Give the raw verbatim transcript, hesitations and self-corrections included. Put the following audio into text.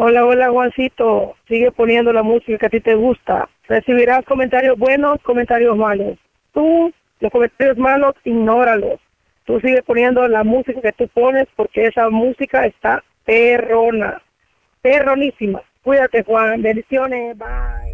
Hola, hola Juancito, sigue poniendo la música que a ti te gusta. Recibirás comentarios buenos, comentarios malos. Tú, los comentarios malos, ignóralos. Tú sigue poniendo la música que tú pones porque esa música está perrona, perronísima. Cuídate, Juan, bendiciones, bye.